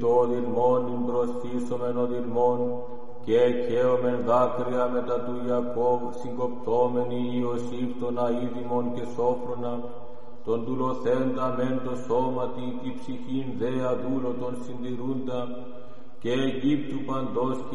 οδυρμόν ειν προσθήσομεν οδυρμόν, και εκαίωμεν δάκρυα μετά του Ιακώβ, συγκοπτώμενοι Ιωσήφ των αίδημων και Σόφρονα, τον δουλωθέντα μεν το σώματι, τη ψυχήν δε αδούλωτον συντηρούντα, και Αιγύπτου παντός